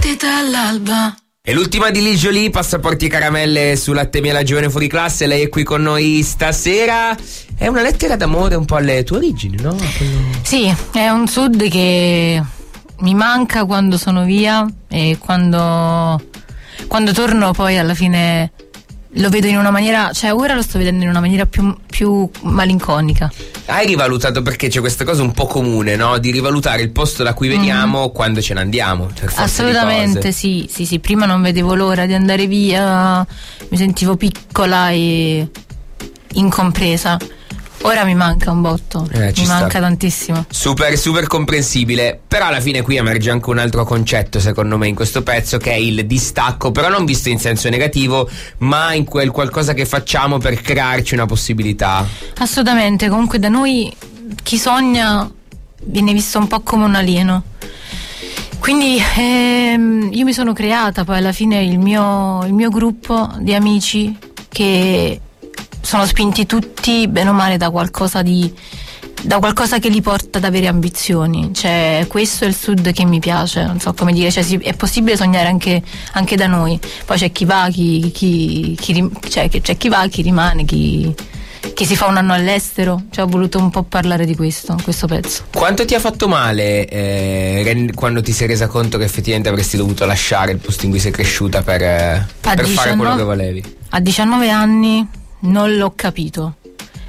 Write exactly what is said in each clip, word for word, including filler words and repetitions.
partita all'alba. E l'ultima di Lil Jolie, Passaporti e caramelle su Latte Miele Giovane Fuori Classe. Lei è qui con noi stasera. È una lettera d'amore un po' alle tue origini, no? Quello... Sì, è un sud che mi manca quando sono via e quando, quando torno poi alla fine lo vedo in una maniera, cioè ora lo sto vedendo in una maniera più, più malinconica. Hai rivalutato, perché c'è questa cosa un po' comune, no? Di rivalutare il posto da cui veniamo mm. quando ce ne andiamo. Per Assolutamente sì, sì, sì. Prima non vedevo l'ora di andare via, mi sentivo piccola e incompresa. Ora mi manca un botto, eh, mi manca sta. tantissimo. Super, super comprensibile. Però alla fine qui emerge anche un altro concetto, secondo me, in questo pezzo, che è il distacco, però non visto in senso negativo, ma in quel qualcosa che facciamo per crearci una possibilità. Assolutamente, comunque da noi chi sogna viene visto un po' come un alieno. Quindi ehm, io mi sono creata poi alla fine il mio, il mio gruppo di amici che sono spinti tutti bene o male da qualcosa di da qualcosa che li porta ad avere ambizioni. Cioè questo è il sud che mi piace, non so come dire, cioè, si, è possibile sognare anche, anche da noi. Poi c'è chi va, chi, chi, chi cioè, c'è chi va, chi rimane, chi, chi si fa un anno all'estero. Cioè ho voluto un po' parlare di questo, questo pezzo. Quanto ti ha fatto male eh, quando ti sei resa conto che effettivamente avresti dovuto lasciare il posto in cui sei cresciuta per, eh, per diciannove, fare quello che volevi? A diciannove anni non l'ho capito,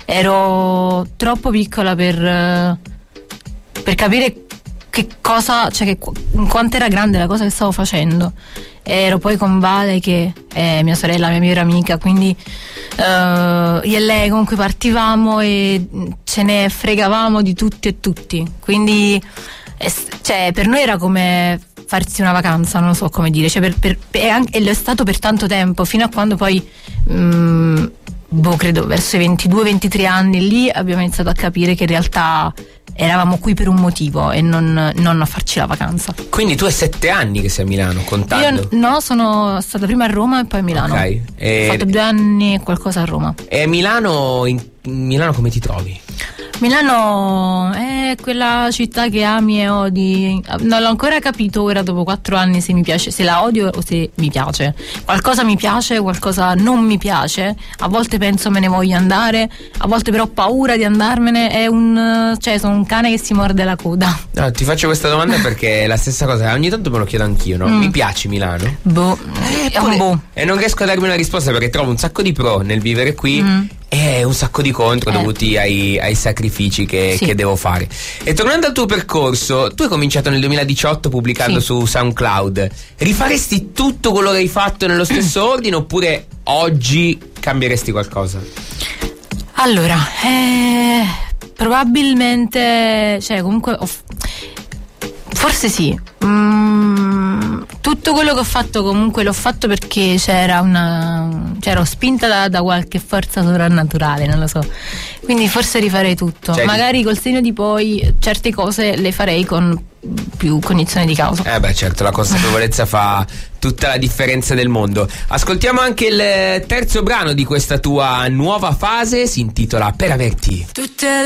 ero troppo piccola per, per capire che cosa, cioè che, quanto era grande la cosa che stavo facendo. Ero poi con Vale, che è mia sorella, mia migliore amica, quindi uh, io e lei comunque partivamo e ce ne fregavamo di tutti e tutti, quindi eh, cioè, per noi era come farsi una vacanza, non lo so come dire, cioè, per, per, e, anche, e lo è stato per tanto tempo, fino a quando poi mh, boh, credo verso i ventidue ventitré anni lì abbiamo iniziato a capire che in realtà eravamo qui per un motivo e non, non a farci la vacanza. Quindi tu hai sette anni che sei a Milano, contando? Io no, sono stata prima a Roma e poi a Milano. Ok. E... ho fatto due anni e qualcosa a Roma. E Milano, in Milano come ti trovi? Milano è quella città che ami e odi. Non l'ho ancora capito ora dopo quattro anni se mi piace, se la odio o se mi piace. Qualcosa mi piace, qualcosa non mi piace. A volte penso me ne voglio andare, a volte però ho paura di andarmene. È un, cioè sono un cane che si morde la coda. No, ti faccio questa domanda perché è la stessa cosa, ogni tanto me lo chiedo anch'io, no? Mm. Mi piace Milano? Boh, è un boh. E non riesco a darmi una risposta perché trovo un sacco di pro nel vivere qui. Mm. E un sacco di contro eh. dovuti ai, ai sacrifici che, sì. che devo fare. E tornando al tuo percorso, tu hai cominciato nel duemiladiciotto pubblicando sì. su SoundCloud. Rifaresti tutto quello che hai fatto nello stesso ordine oppure oggi cambieresti qualcosa? Allora, eh, probabilmente, cioè comunque ho, forse sì. Mm, tutto quello che ho fatto comunque l'ho fatto perché c'era una c'ero spinta da, da qualche forza sovrannaturale, non lo so, quindi forse rifarei tutto, cioè, magari col senno di poi certe cose le farei con più cognizione di causa. Eh beh certo, la consapevolezza fa tutta la differenza del mondo. Ascoltiamo anche il terzo brano di questa tua nuova fase, si intitola Per averti. Tutte